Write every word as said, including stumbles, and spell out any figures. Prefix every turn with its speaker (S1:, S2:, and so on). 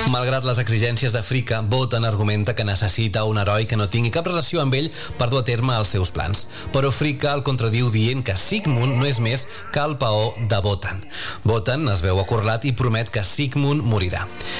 S1: Malgrat les exigències de Fricka, Wotan argumenta que necessita un heroi que no tingui cap relació amb ell per dur a terme els seus plans. Però Fricka el contradiu dient que Sigmund no és més que el paó de Wotan. Wotan es veu acorralat i promet que Sigmund morirà.